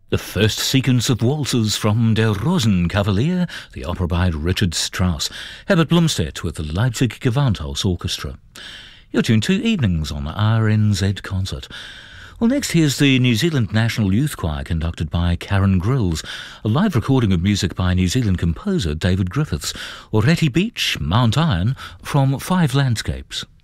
The first sequence of waltzes from Der Rosenkavalier, the opera by Richard Strauss, Herbert Blomstedt with the Leipzig Gewandhaus Orchestra. You're tuned to Evenings on RNZ Concert. Well, next here's the New Zealand National Youth Choir conducted by Karen Grills, a live recording of music by New Zealand composer David Griffiths, Oreti Beach, Mount Iron, from Five Landscapes.